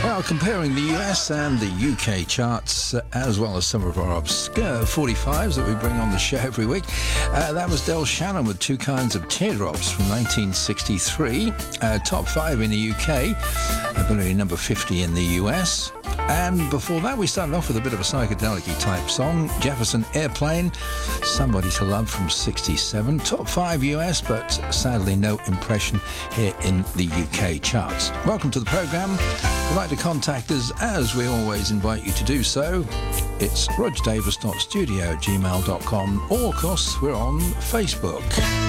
Well, comparing the US and the UK charts, as well as some of our obscure 45s that we bring on the show every week, that was Del Shannon with Two Kinds of Teardrops from 1963, top 5 in the UK, ability number 50 in the US. And before that, we started off with a bit of a psychedelic type song, Jefferson Airplane, Somebody to Love from 67, top 5 US, but sadly no impression here in the UK charts. Welcome to the programme. If you'd like to contact us, as we always invite you to do so, it's rogerdavis.studio@gmail.com, or of course we're on Facebook.